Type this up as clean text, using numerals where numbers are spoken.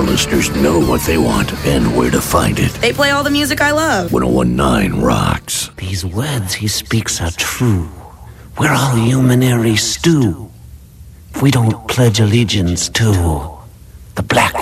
listeners know what they want and where to find it. They play all the music I love. 101.9 rocks. These words he speaks are true. We're all humanary stew. If we don't pledge allegiance to the black